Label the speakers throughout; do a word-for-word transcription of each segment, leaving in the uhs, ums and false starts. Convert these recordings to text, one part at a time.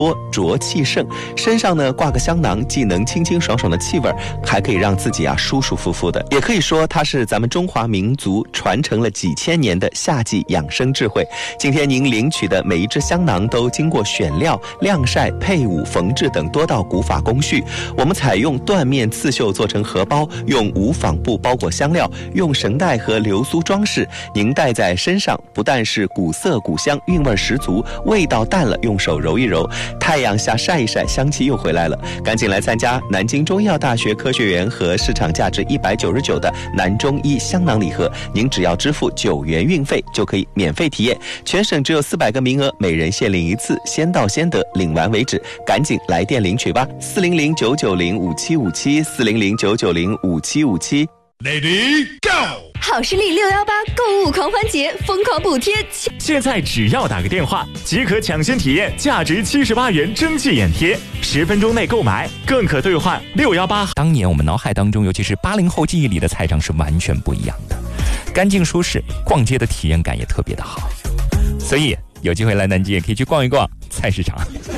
Speaker 1: 多浊气盛，身上呢挂个香囊，既能清清爽爽的气味，还可以让自己啊舒舒服服的。也可以说它是咱们中华民族传承了几千年的夏季养生智慧。今天您领取的每一支香囊都经过选料、晾晒、配伍、缝制等多道古法工序。我们采用缎面刺绣做成荷包，用无纺布包裹香料，用绳带和流苏装饰。您戴在身上，不但是古色古香，韵味十足，味道淡了用手揉一揉，太阳下晒一晒，香气又回来了。赶紧来参加南京中医药大学科学园和市场价值一百九十九的南中医香囊礼盒，您只要支付九元运费就可以免费体验，全省只有四百个名额，每人限领一次，先到先得，领完为止，赶紧来电领取吧。四零零九九零五七五七，四零零九九零五七五七。
Speaker 2: Lady Go！
Speaker 3: 好视力六一八购物狂欢节，疯狂补贴！
Speaker 2: 现在只要打个电话，即可抢先体验价值七十八元蒸汽眼贴，十分钟内购买更可兑换六一八。
Speaker 4: 当年我们脑海当中，尤其是八零后记忆里的菜场是完全不一样的，干净舒适，逛街的体验感也特别的好。所以有机会来南京也可以去逛一逛菜市场。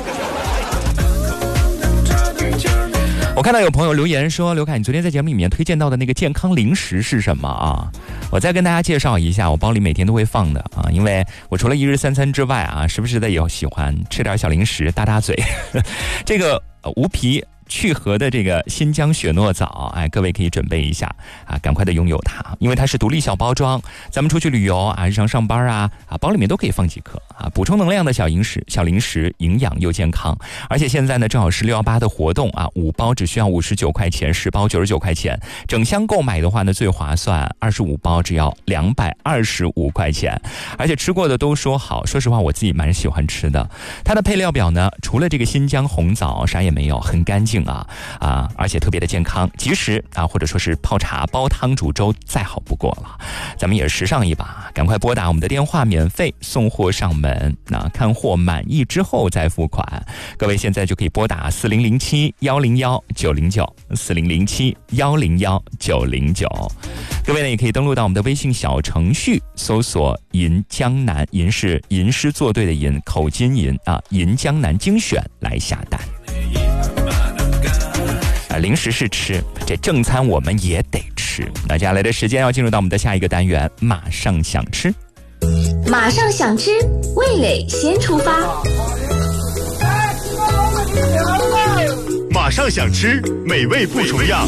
Speaker 4: 我看到有朋友留言说，刘凯，你昨天在节目里面推荐到的那个健康零食是什么啊？我再跟大家介绍一下，我包里每天都会放的啊，因为我除了一日三餐之外啊，时不时的也喜欢吃点小零食大大嘴。这个无皮去核的这个新疆雪诺枣，哎，各位可以准备一下啊，赶快的拥有它，因为它是独立小包装，咱们出去旅游啊，日常上班啊，啊，包里面都可以放几颗啊，补充能量的小零食，小零食营养又健康。而且现在呢，正好是六一八的活动啊，五包只需要五十九块钱，十包九十九块钱，整箱购买的话呢最划算，二十五包只要两百二十五块钱。而且吃过的都说好，说实话我自己蛮喜欢吃的。它的配料表呢，除了这个新疆红枣啥也没有，很干净啊啊，而且特别的健康，即食啊，或者说是泡茶、煲汤、煮粥，再好不过了。咱们也是时尚一把，赶快拨打我们的电话，免费送货上门。那看货满意之后再付款。各位现在就可以拨打四零零七幺零幺九零九，四零零七幺零幺九零九。各位呢也可以登录到我们的微信小程序，搜索“银江南”，银是吟诗作对的吟，口金银啊，银江南精选来下单。啊，零食是吃，这正餐我们也得吃。那接下来的时间要进入到我们的下一个单元，马上想吃。
Speaker 3: 马上想吃，味蕾先出发。
Speaker 2: 马上想吃，美味不重样。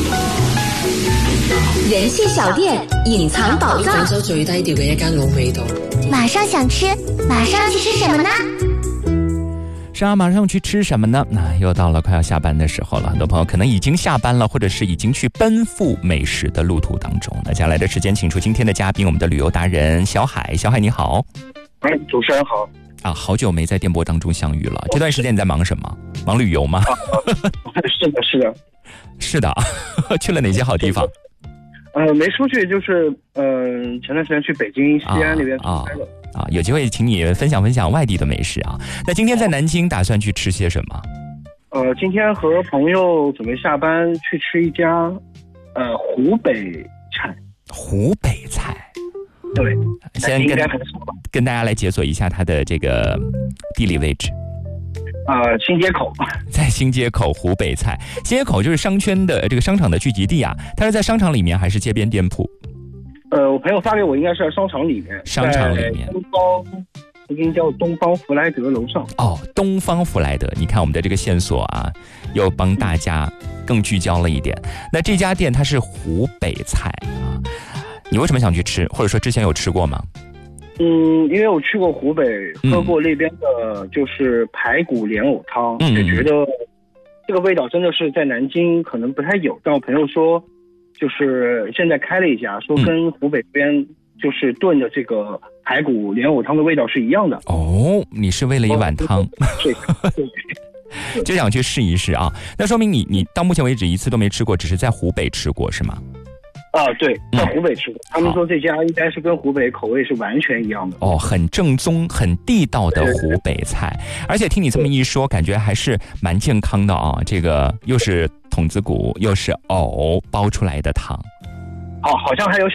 Speaker 3: 人气小店，隐藏宝藏。
Speaker 5: 廣州最低調嘅一間老味道。
Speaker 6: 馬上想吃，馬上去吃什麼呢？
Speaker 4: 是啊，马上去吃什麼呢？那又到了快要下班的時候了，很多朋友可能已經下班了，或者是已經去奔赴美食的路途當中。那接下來的時間，請出今天的嘉賓，我們的旅遊達人小海。小海你好。
Speaker 7: 哎，主持人好。
Speaker 4: 啊，好久沒在電波當中相遇了。這段時間你在忙什麼？忙旅遊嗎？
Speaker 7: 啊、是的，是的，
Speaker 4: 是的。去了哪些好地方？
Speaker 7: 呃，沒出去，就是呃，前段時間去北京、西安那邊出差了。
Speaker 4: 啊，有機會請你分享分享外地的美食啊。那今天在南京打算去吃些什麼？
Speaker 7: 呃，今天和朋友準備下班去吃一家，呃，湖北菜。
Speaker 4: 湖北菜。
Speaker 7: 對，
Speaker 4: 先跟跟大家來解鎖一下它的這個地理位置。
Speaker 7: 呃，新街口，
Speaker 4: 在新街口湖北菜。新街口就是商圈的這個商場的聚集地啊，它是在商場裡面還是街邊店鋪？
Speaker 7: 呃，我朋友發給我，應該是在商場裡面。
Speaker 4: 商場裡面。
Speaker 7: 東方，這間叫東方福來德樓上。
Speaker 4: 哦，東方福來德，你看我們的這個線索啊，又幫大家更聚焦了一點。那這家店它是湖北菜啊，你為什麼想去吃？或者說之前有吃過嗎？
Speaker 7: 嗯，因為我去過湖北，喝過那邊的就是排骨蓮藕湯，嗯、也覺得這個味道真的是在南京可能不太有。但我朋友說，就是現在開了一家，說跟湖北邊就是燉的這個排骨蓮藕湯的味道是一樣的。
Speaker 4: 哦，你是為了一碗湯，
Speaker 7: 對，
Speaker 4: 就想去試一試啊。那說明你你到目前為止一次都沒吃過，只是在湖北吃過是嗎？
Speaker 7: 啊，對，在湖北吃過、嗯、他們說這家應該是跟湖北口味是完全一樣的。
Speaker 4: 哦，很正宗很地道的湖北菜。而且聽你這麼一說，感覺還是蠻健康的啊。這個又是筒子骨又是藕包出來的湯。
Speaker 7: 哦，好像還有